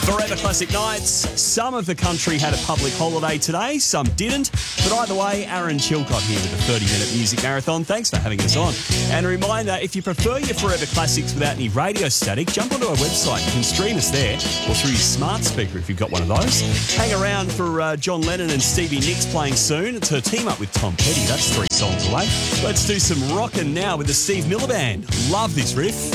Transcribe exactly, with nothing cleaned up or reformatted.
Forever Classic Nights. Some of the country had a public holiday today, some didn't. But either way, Aaron Chilcott here with a thirty-minute music marathon. Thanks for having us on. And a reminder, if you prefer your Forever Classics without any radio static, jump onto our website. You can stream us there or through your smart speaker if you've got one of those. Hang around for uh, John Lennon and Stevie Nicks playing soon. It's her team up with Tom Petty. That's three songs away. Let's do some rockin' now with the Steve Miller Band. Love this riff.